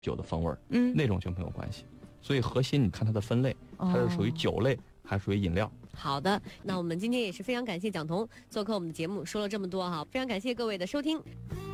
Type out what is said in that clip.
酒的风味，那种就没有关系。所以核心你看它的分类，它是属于酒类还是属于饮料。 好的，那我们今天也是非常感谢蒋彤做客我们的节目，说了这么多哈，非常感谢各位的收听。